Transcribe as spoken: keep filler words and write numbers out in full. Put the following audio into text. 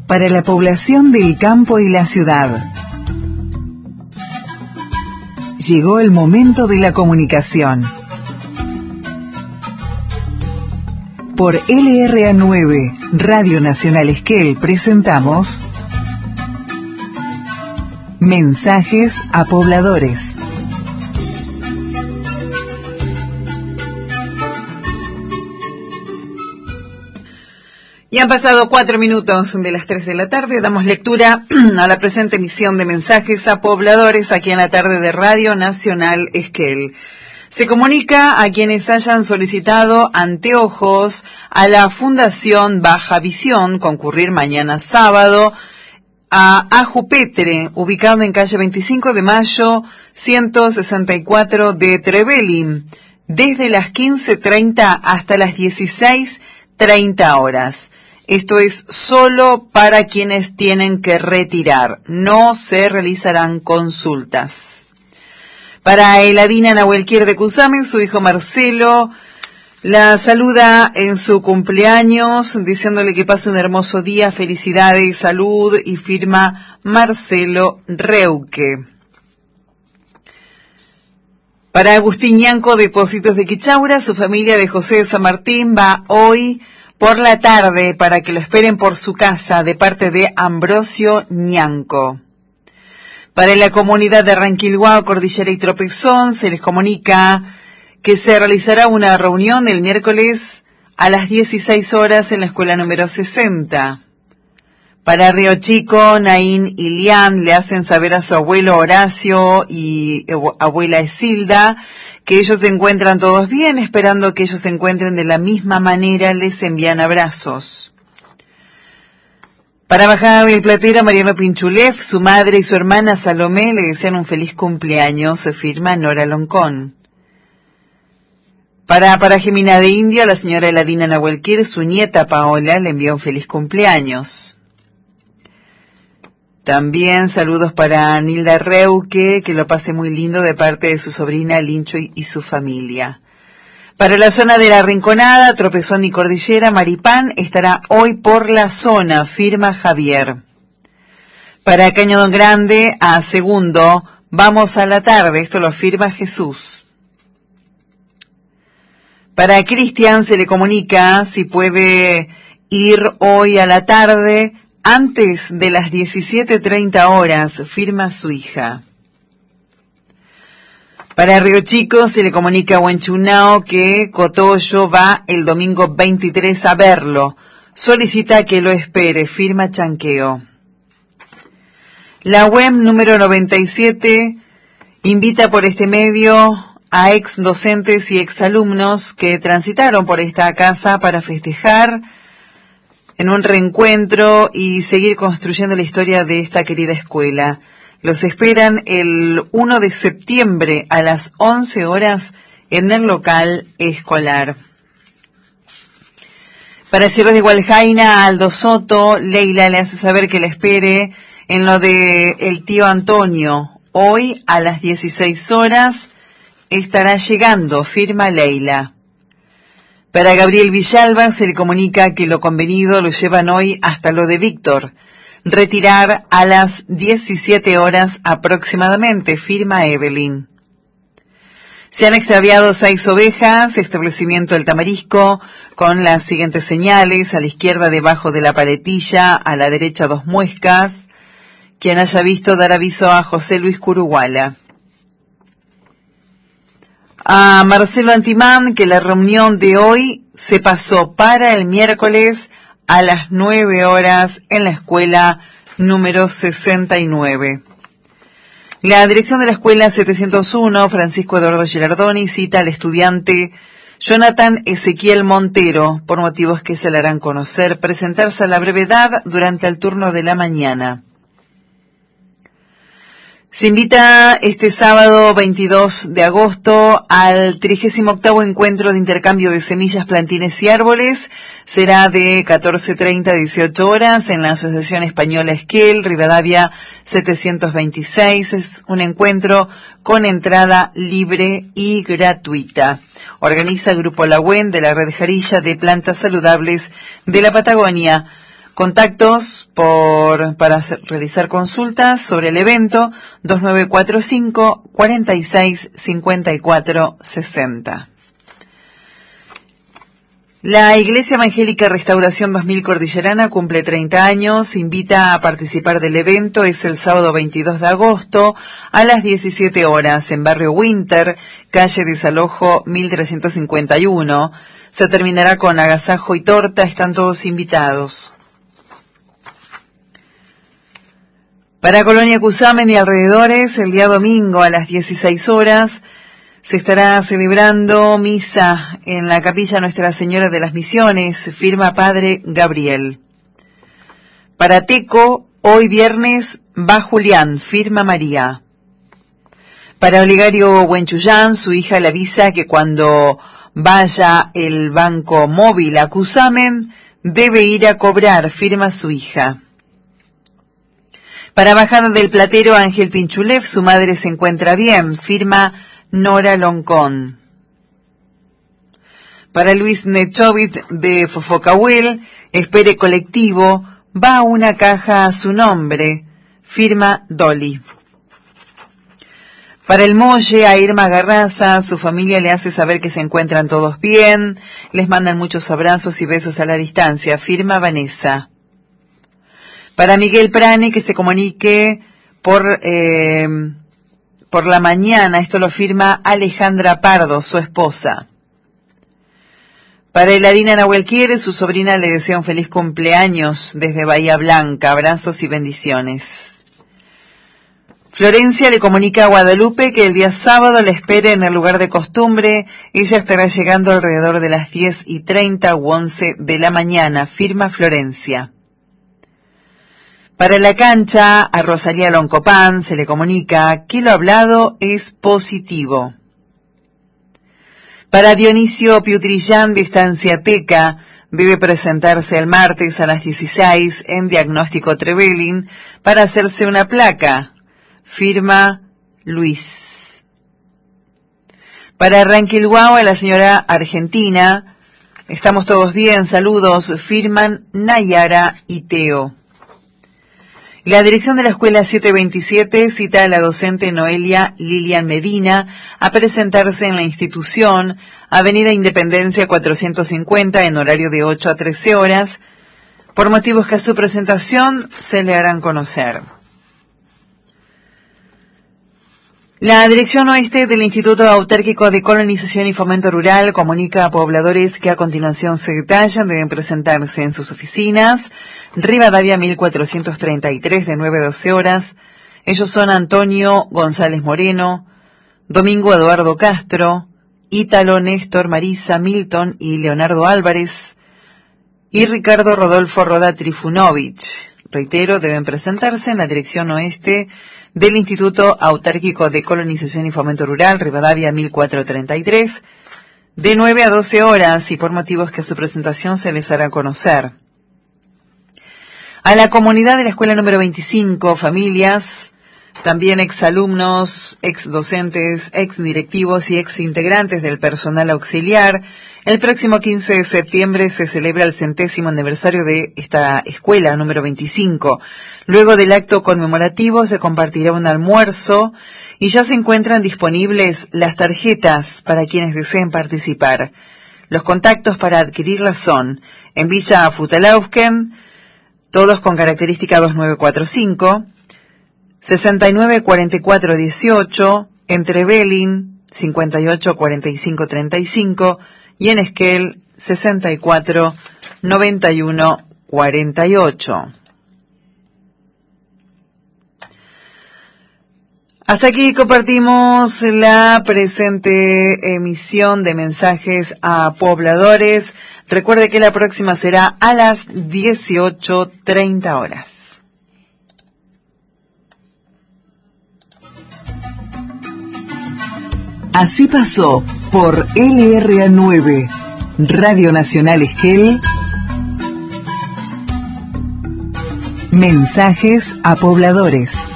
para la población del campo y la ciudad. Llegó el momento de la comunicación. Por L R A nueve, Radio Nacional Esquel, presentamos Mensajes a Pobladores. Y han pasado cuatro minutos de las tres de la tarde. Damos lectura a la presente emisión de Mensajes a Pobladores aquí en la tarde de Radio Nacional Esquel. Se comunica a quienes hayan solicitado anteojos a la Fundación Baja Visión, concurrir mañana sábado a Ajupetre, ubicado en calle veinticinco de mayo, ciento sesenta y cuatro de Trevelin, desde las quince treinta hasta las dieciséis treinta horas. Esto es solo para quienes tienen que retirar. No se realizarán consultas. Para Eladina Nahuelquier de Cusamen, su hijo Marcelo la saluda en su cumpleaños, diciéndole que pase un hermoso día, felicidades, salud, y firma Marcelo Reuque. Para Agustín Ñanco, Depósitos de Quichaura, su familia de José de San Martín va hoy por la tarde para que lo esperen por su casa de parte de Ambrosio Ñanco. Para la comunidad de Ranquilhuao, Cordillera y Tropezón se les comunica que se realizará una reunión el miércoles a las dieciséis horas en la escuela número sesenta. Para Río Chico, Naín y Lian le hacen saber a su abuelo Horacio y abuela Esilda que ellos se encuentran todos bien, esperando que ellos se encuentren de la misma manera, les envían abrazos. Para Bajada del Platero, Mariano Pinchulef, su madre y su hermana Salomé le desean un feliz cumpleaños, se firma Nora Loncón. Para Parajimina de Indio, la señora Eladina Nahuelquier, su nieta Paola le envía un feliz cumpleaños. También saludos para Nilda Reuque, que lo pase muy lindo de parte de su sobrina Lincho y, y su familia. Para la zona de La Rinconada, Tropezón y Cordillera, Maripán estará hoy por la zona, firma Javier. Para Cañadón Grande, a Segundo, vamos a la tarde, esto lo firma Jesús. Para Cristian se le comunica si puede ir hoy a la tarde antes de las diecisiete treinta horas, firma su hija. Para Río Chico se le comunica a Huenchunao que Cotoyo va el domingo veintitrés a verlo. Solicita que lo espere, firma Chanqueo. La U E M número noventa y siete invita por este medio a ex docentes y ex alumnos que transitaron por esta casa para festejar en un reencuentro y seguir construyendo la historia de esta querida escuela. Los esperan el primero de septiembre a las once horas en el local escolar. Para Sierras de Gualjaina, Aldo Soto, Leila le hace saber que la espere en lo de el tío Antonio. Hoy a las dieciséis horas estará llegando, firma Leila. Para Gabriel Villalba se le comunica que lo convenido lo llevan hoy hasta lo de Víctor. Retirar a las diecisiete horas aproximadamente, firma Evelyn. Se han extraviado seis ovejas, establecimiento El Tamarisco, con las siguientes señales: a la izquierda debajo de la paletilla, a la derecha dos muescas. Quien haya visto dar aviso a José Luis Curuguala. A Marcelo Antimán que la reunión de hoy se pasó para el miércoles a las nueve horas en la escuela número sesenta y nueve. La dirección de la escuela setecientos uno, Francisco Eduardo Girardoni, cita al estudiante Jonathan Ezequiel Montero, por motivos que se le harán conocer, presentarse a la brevedad durante el turno de la mañana. Se invita este sábado veintidós de agosto al trigésimo octavo encuentro de intercambio de semillas, plantines y árboles. Será de catorce treinta a dieciocho horas en la Asociación Española Esquel, Rivadavia setecientos veintiséis. Es un encuentro con entrada libre y gratuita. Organiza Grupo La Uen de la Red Jarilla de Plantas Saludables de la Patagonia. Contactos por para hacer, realizar consultas sobre el evento dos nueve cuatro cinco, cuatro seis, cinco cuatro seis cero. La Iglesia Evangélica Restauración dos mil Cordillerana cumple treinta años, invita a participar del evento, es el sábado veintidós de agosto a las diecisiete horas en Barrio Winter, calle Desalojo mil trescientos cincuenta y uno. Se terminará con agasajo y torta, están todos invitados. Para Colonia Cusamen y alrededores, el día domingo a las dieciséis horas, se estará celebrando misa en la capilla Nuestra Señora de las Misiones, firma Padre Gabriel. Para Teco, hoy viernes, va Julián, firma María. Para Olegario Huenchuyán, su hija le avisa que cuando vaya el banco móvil a Cusamen, debe ir a cobrar, firma su hija. Para Bajada del Platero, Ángel Pinchulev, su madre se encuentra bien, firma Nora Loncón. Para Luis Nechovitz de Fofocahuel, espere colectivo, va a una caja a su nombre, firma Dolly. Para el Molle, a Irma Garraza, su familia le hace saber que se encuentran todos bien, les mandan muchos abrazos y besos a la distancia, firma Vanessa. Para Miguel Prane, que se comunique por... Eh, Por la mañana, esto lo firma Alejandra Pardo, su esposa. Para Eladina Nahuelquiere, su sobrina le desea un feliz cumpleaños desde Bahía Blanca, abrazos y bendiciones. Florencia le comunica a Guadalupe que el día sábado le espere en el lugar de costumbre, ella estará llegando alrededor de las diez y treinta u once de la mañana, firma Florencia. Para la cancha, a Rosalía Loncopán se le comunica que lo hablado es positivo. Para Dionisio Piutrillán de Estancia Teca, debe presentarse el martes a las dieciséis en Diagnóstico Trevelin para hacerse una placa, firma Luis. Para Ranquilhuao, a la señora Argentina, estamos todos bien, saludos, firman Nayara y Teo. La dirección de la Escuela setecientos veintisiete cita a la docente Noelia Lilian Medina a presentarse en la institución, Avenida Independencia cuatrocientos cincuenta, en horario de ocho a trece horas, por motivos que a su presentación se le harán conocer. La Dirección Oeste del Instituto Autárquico de Colonización y Fomento Rural comunica a pobladores que a continuación se detallan deben presentarse en sus oficinas, Rivadavia mil cuatrocientos treinta y tres de nueve a doce horas. Ellos son Antonio González Moreno, Domingo Eduardo Castro, Ítalo Néstor Marisa Milton y Leonardo Álvarez, y Ricardo Rodolfo Roda Trifunovich. Reitero, deben presentarse en la Dirección Oeste del Instituto Autárquico de Colonización y Fomento Rural, Rivadavia mil cuatrocientos treinta y tres, de nueve a doce horas y por motivos que a su presentación se les hará conocer. A la comunidad de la escuela número veinticinco, familias, también exalumnos, exdocentes, exdirectivos y exintegrantes del personal auxiliar, el próximo quince de septiembre se celebra el centésimo aniversario de esta escuela número veinticinco. Luego del acto conmemorativo se compartirá un almuerzo y ya se encuentran disponibles las tarjetas para quienes deseen participar. Los contactos para adquirirlas son en Villa Futalausken, todos con característica dos nueve cuatro cinco, sesenta y nueve cuarenta y cuatro dieciocho, en Trevelin cincuenta y ocho cuarenta y cinco treinta y cinco y en Esquel sesenta y cuatro noventa y uno cuarenta y ocho. Hasta aquí compartimos la presente emisión de mensajes a pobladores. Recuerde que la próxima será a las dieciocho treinta horas. Así pasó por L R A nueve, Radio Nacional Esquel, mensajes a pobladores.